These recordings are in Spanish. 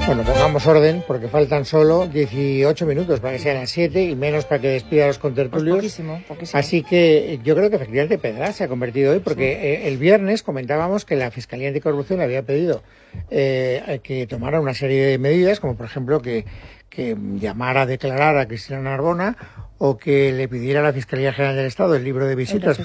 Bueno, pongamos orden, porque faltan solo 18 minutos para que sean las 7 y menos para que despida a los contertulios. Pues poquísimo. Así que yo creo que efectivamente Pedraz se ha convertido hoy, porque el viernes comentábamos que la Fiscalía Anticorrupción le había pedido que tomara una serie de medidas, como por ejemplo que llamara a declarar a Cristina Narbona o que le pidiera a la Fiscalía General del Estado el libro de visitas.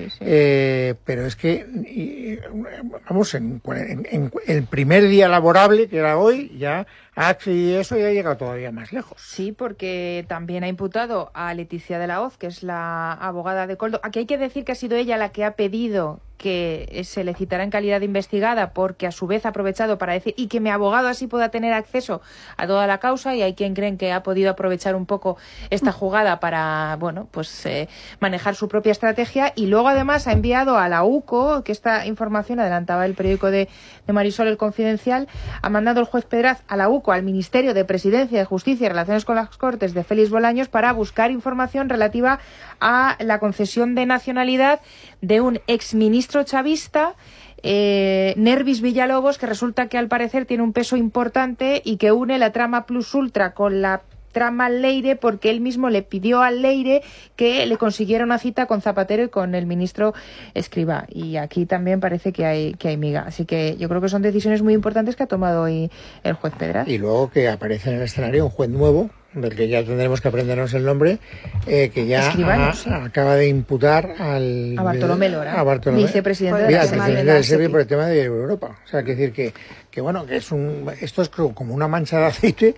Pero es que, vamos, en el primer día laborable, que era hoy, ya ha accedido a eso y ha llegado todavía más lejos. Sí, porque también ha imputado a Leticia de la Hoz, que es la abogada de Koldo. Aquí hay que decir que ha sido ella la que ha pedido que se le citara en calidad de investigada, porque a su vez ha aprovechado para decir y que mi abogado así pueda tener acceso a toda la causa, y hay quien creen que ha podido aprovechar un poco esta jugada para, bueno, pues manejar su propia estrategia. Y luego además ha enviado a la UCO, que esta información adelantaba el periódico de Marisol, El Confidencial, ha mandado el juez Pedraz a la UCO, al Ministerio de Presidencia, de Justicia y Relaciones con las Cortes de Félix Bolaños, para buscar información relativa a la concesión de nacionalidad de un exministro chavista, Nervis Villalobos, que resulta que al parecer tiene un peso importante y que une la trama Plus Ultra con la trama Leire, porque él mismo le pidió al Leire que le consiguiera una cita con Zapatero y con el ministro Escrivá. Y aquí también parece que hay miga. Así que yo creo que son decisiones muy importantes que ha tomado hoy el juez Pedraz. Y luego que aparece en el escenario un juez nuevo, del que ya tendremos que aprendernos el nombre, que ya acaba de imputar a Bartolomé Lora, vicepresidente de la SEPI por el tema de Europa. O sea, que decir que bueno, que esto es como una mancha de aceite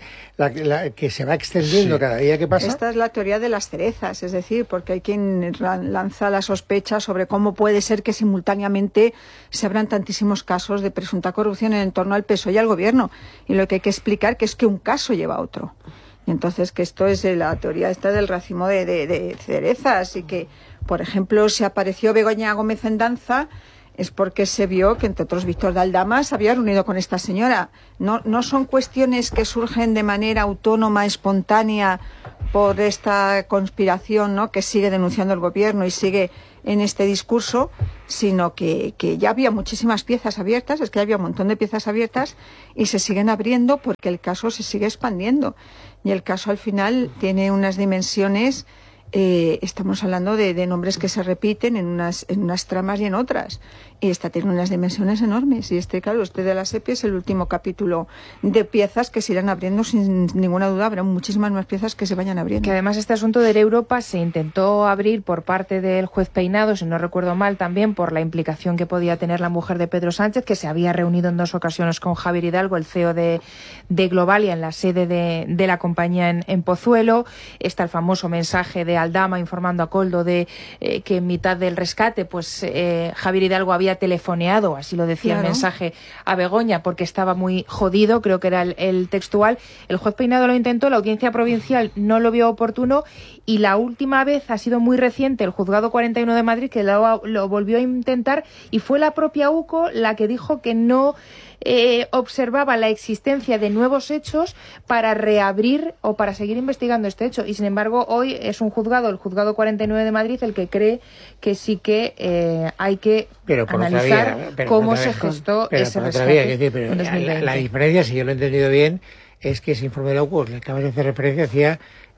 que se va extendiendo cada día que pasa. Esta es la teoría de las cerezas, es decir, porque hay quien lanza la sospecha sobre cómo puede ser que simultáneamente se abran tantísimos casos de presunta corrupción en torno al PSOE y al gobierno. Y lo que hay que explicar que es que un caso lleva a otro. Y entonces que esto es la teoría esta del racimo de cerezas, y que, por ejemplo, si apareció Begoña Gómez en Danza es porque se vio que, entre otros, Víctor de Aldama se había reunido con esta señora. No son cuestiones que surgen de manera autónoma, espontánea, por esta conspiración, ¿no?, que sigue denunciando el gobierno y sigue en este discurso, sino que ya había muchísimas piezas abiertas, es que había un montón de piezas abiertas y se siguen abriendo porque el caso se sigue expandiendo. Y el caso al final tiene unas dimensiones, estamos hablando de nombres que se repiten en unas tramas y en otras. Y esta tiene unas dimensiones enormes. Y claro, de la SEPI es el último capítulo de piezas que se irán abriendo, sin ninguna duda. Habrá muchísimas más piezas que se vayan abriendo. Que además este asunto de Europa se intentó abrir por parte del juez Peinado, si no recuerdo mal, también por la implicación que podía tener la mujer de Pedro Sánchez, que se había reunido en 2 ocasiones con Javier Hidalgo, el CEO de Globalia, en la sede de la compañía en Pozuelo. Está el famoso mensaje de Aldama informando a Koldo de que en mitad del rescate, pues Javier Hidalgo había telefoneado, así lo decía el mensaje, a Begoña porque estaba muy jodido, creo que era el textual. El juez Peinado lo intentó, la Audiencia Provincial no lo vio oportuno, y la última vez ha sido muy reciente, el Juzgado 41 de Madrid, que lo volvió a intentar, y fue la propia UCO la que dijo que no observaba la existencia de nuevos hechos para reabrir o para seguir investigando este hecho. Y sin embargo, hoy es el Juzgado 49 de Madrid, el que cree que sí que hay que analizar cómo se gestó ese rescate en 2020. La diferencia, si yo lo he entendido bien, es que ese informe de la UCO, al que acabas de hacer referencia, hacía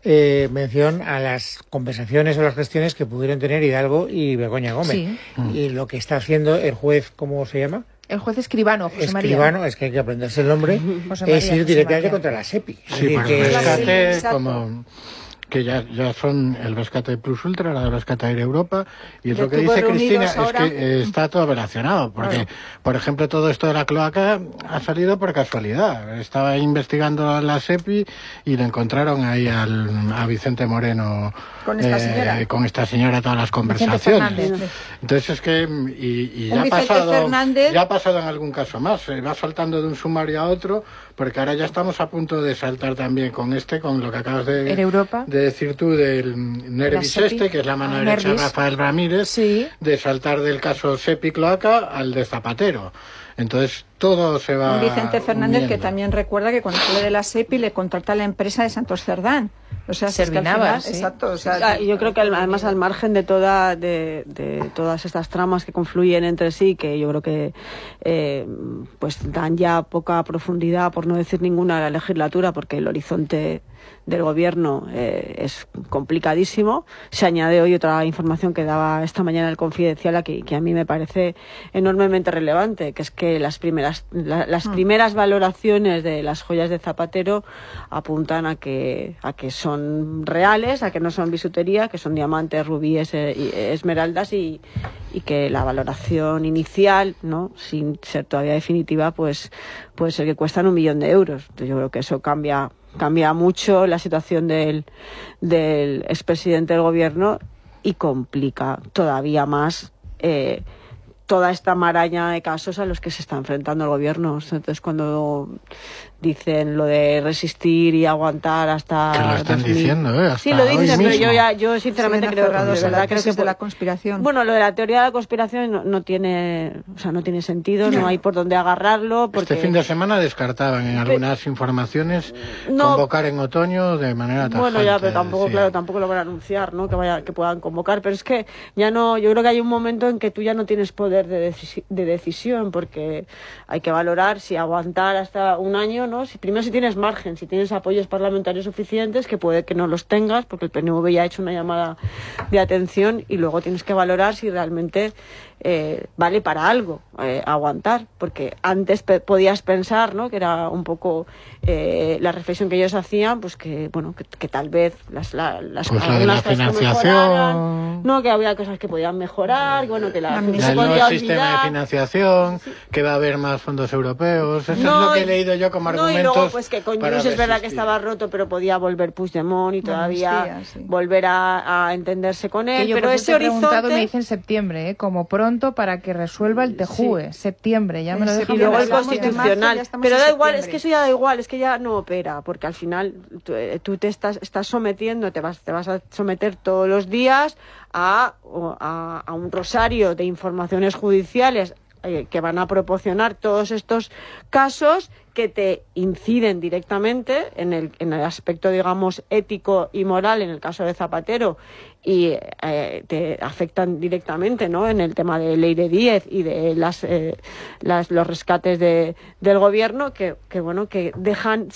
mención a las conversaciones o las gestiones que pudieron tener Hidalgo y Begoña Gómez. Sí. Y lo que está haciendo el juez, ¿cómo se llama? El juez Escribano, José María. Escribano, es que hay que aprenderse el nombre, es ir directamente contra la SEPI. Sí, porque el rescate, como que ya son el rescate Plus Ultra, el rescate Air Europa, y es lo que dice Cristina, es que está todo relacionado, porque, por ejemplo, todo esto de la cloaca ha salido por casualidad. Estaba investigando la SEPI y le encontraron ahí a Vicente Moreno con esta señora todas las conversaciones. Entonces es que y ya ha pasado en algún caso más, se va saltando de un sumario a otro, porque ahora ya estamos a punto de saltar también con lo que acabas de decir tú del Nervis que es la mano derecha de Rafael Ramírez, de saltar del caso SEPI Cloaca al de Zapatero. Entonces todo se va. Un Vicente Fernández hundiendo. que también recuerda que cuando sale de la SEPI le contrata a la empresa de Santos Cerdán. O sea, si es que al final, sí. exacto. O sea, Yo creo que además al margen de todas estas tramas que confluyen entre sí, que yo creo que pues dan ya poca profundidad, por no decir ninguna, a la legislatura, porque el horizonte del gobierno es complicadísimo. Se añade hoy otra información que daba esta mañana el Confidencial que a mí me parece enormemente relevante, que es que las primeras valoraciones de las joyas de Zapatero apuntan a que son reales, a que no son bisutería, que son diamantes, rubíes y esmeraldas, y que la valoración inicial, ¿no?, sin ser todavía definitiva, pues puede ser que cuestan 1 millón de euros. Entonces yo creo que eso cambia mucho la situación del expresidente del gobierno y complica todavía más toda esta maraña de casos a los que se está enfrentando el gobierno. Entonces, cuando dicen lo de resistir y aguantar hasta... Que lo están diciendo, hasta sí, lo dicen, hoy pero yo sinceramente creo que de la conspiración. Bueno, lo de la teoría de la conspiración no tiene sentido, no hay por dónde agarrarlo. Porque... Este fin de semana descartaban en algunas informaciones convocar en otoño de manera tajante. Bueno, ya, pero tampoco lo van a anunciar, ¿no?, que puedan convocar, pero es que ya no, yo creo que hay un momento en que tú ya no tienes poder de decisión, porque hay que valorar si aguantar hasta un año, ¿no? Primero si tienes margen, si tienes apoyos parlamentarios suficientes, que puede que no los tengas, porque el PNV ya ha hecho una llamada de atención, y luego tienes que valorar si realmente vale para algo aguantar, porque antes podías pensar, ¿no?, que era un poco la reflexión que ellos hacían, pues que tal vez las pues la financiación, no, que había cosas que podían mejorar, que el nuevo sistema de financiación, que va a haber más fondos europeos. Eso es lo que he leído yo como argumentos. Y luego, pues que con Junts es verdad que estaba roto, pero podía volver Puigdemont y todavía volver a entenderse con él. Pero ese horizonte me dice en septiembre, como pronto, para que resuelva el TJUE. Septiembre, ya me lo dejan. Y luego el Constitucional. Pero da igual, es que eso ya da igual, es que ya no opera, porque al final tú te estás sometiendo, te vas a someter todos los días a un rosario de informaciones judiciales que van a proporcionar todos estos casos que te inciden directamente en el aspecto, digamos, ético y moral en el caso de Zapatero, y te afectan directamente, ¿no?, en el tema de Leire Díez y de los rescates del gobierno, que dejan